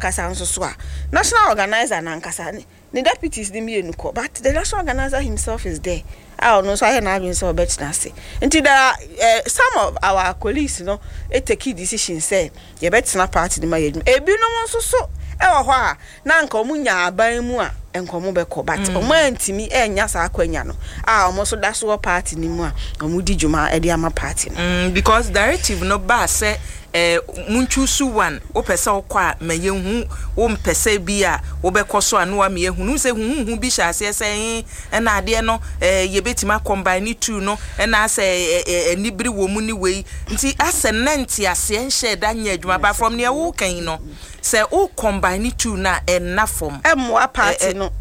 nankasa nso so a national organizer nankasa the deputies ni me enuko but the national organizer himself is there. I no so I na been so bet na say until there are some of our colleagues take decision say ye bet na party ni ma yedum ebinom nso so e wo ho a na nka omunya aban mu a enkomo be ko but omo antimi enya sa akwanya no omo so da so party ni mu a omo di juma e di ama party no because directive no ba say munchusu one opesa okwa mayehu wo mpese bi a wo be koso anu am yehu nu se hu bi sha se se na ade no ye betima combine two no na se enibiri wo mu ni wei nti asenenti ase enhye da nya adwuma ba from ne wo kan no se o combine two na na form emwa party no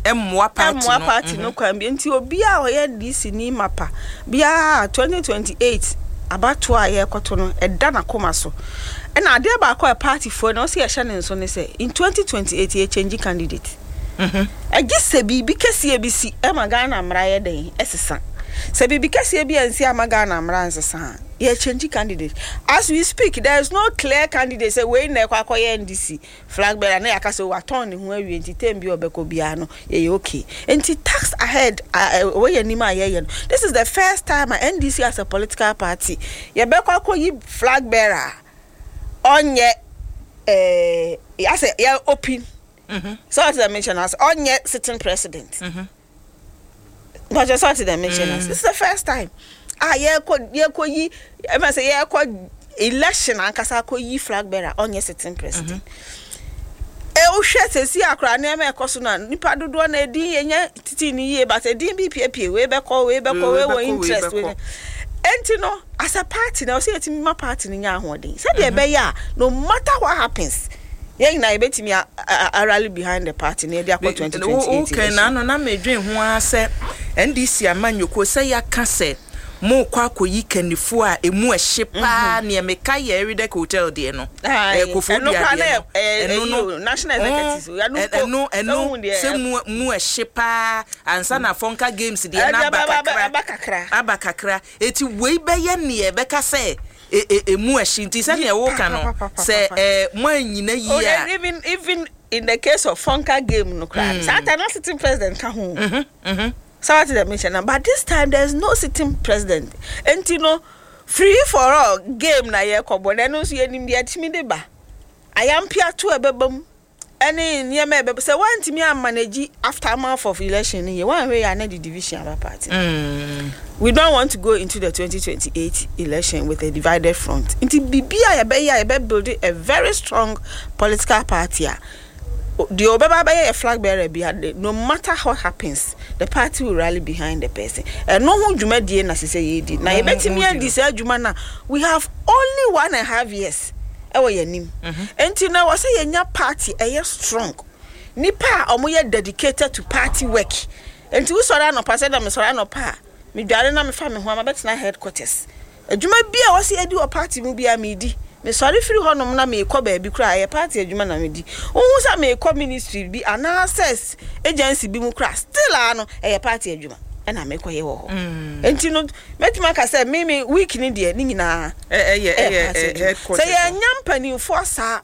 no kwambi nti obi a oye DC ni mapa bia 2028 abato a ye kwato no eda na koma so na ade ba kwa party for no se ye hye ne so ne say in 2028 ye change candidate agise bibi kese bi si e magana mra ye den esesa se bibi kese bi ansi amagana mra nsesa ye change candidate as we speak. There is no clear candidate say we na kwa koye NDC flag bearer na yakase wa turn hu awie enti tembi obeko bia no ye okay enti tax ahead we yanima ye. This is the first time NDC as a political party ye be kwa koyi flag bearer onye as ye open so as I mentioned as onye sitting president but just as I mentioned this is the first time ye ko yi e say ye ko election ankasa ko yi flag bearer onye sitting president o hwete si akra na me ekoso na nipa dodo na edin yenya titi ni ye but edin bi piepie we be ko we wo interest we enti no as a party na o say etimi ma party ni nya ahoden say de be ya no matter what happens ye na ebetimi a rally behind the party na dia kwa 2028 okay na no na medwen ho ase NDC amanyoko say ya ka say mo kwa koyi kanifo a emu ehye pa ne meka ye Eridek Hotel de no kofobia de no national executives eno se mu ehye pa ansa na Fonka Games de na abakakra eti wei be ye ne be ka se emu ehye nti se ne wo ka no se mo anyina yi a even in the case of Fonka Game no crime Satan sitting president ka ho so what did I mention? But this time there's no sitting president. And free for all game na ye kobo na no so ye nim de atimi de ba. I am pia to ebebam. Any near me be say want me am manage aftermath of election ye one way na the division of party. We don't want to go into the 2028 election with a divided front. Until bibia ye be build a very strong political party. The Obaba a flag bearer no matter what happens, the party will rally behind the person. And no one Juma D na say ye did. Now, this Juma we have only 1.5 years. Ewa yenim. Until now, I say yenya party a strong. Nipa omoye dedicated to party work. Until we saw no pass them so no pa. Me dare na me fa me ho am bet na headquarters. Juma bia was ye do party mu bia me di. Me sorry free honom na me ko ba bi kra ye party adwuma na me di ohun sa me ko ministry bi an access agency bi mu kra still ano e party adwuma e na me ko ye wo ho enti no metima ka say me week ni de ni nyina headquarters say ye nyampani force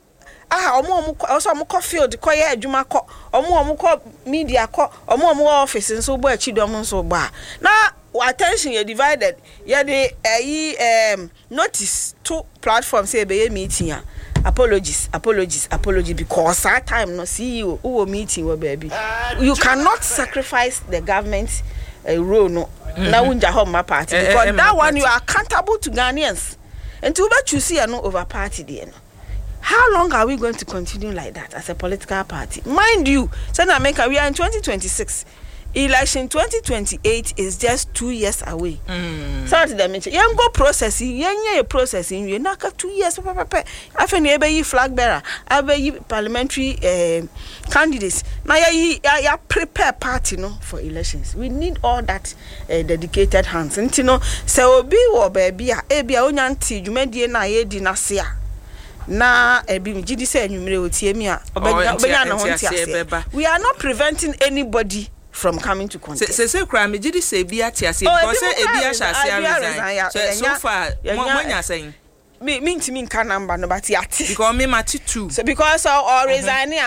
omo ko field ko ye adwuma ko omo ko media ko omo office nso bo achi dom nso ba na attention you divided yeah the notice to platforms say be meeting apologies because that time no CEO who meeting we baby you cannot sacrifice the government role no na unja home my party because that one you are accountable to Ghanaians and to be choose no over party there. How long are we going to continue like that as a political party? Mind you, Senator America, we are in 2026. Election 2028 is just 2 years away. So what did I mention? You go processing, you processing, you naka 2 years. After you flag bearer, you parliamentary candidates. Now you prepare party for elections. We need all that dedicated hands. And so be or baby, onyanti, you made the na ye dinasia. Na gidi say enumere otiemi a obenya no hontia. We are not preventing anybody from coming to contest. Say kra me gidi say bia tiase because say ebia shase resign. So far when saying me ntimi nka number no but yati because me mati 2. So because or resign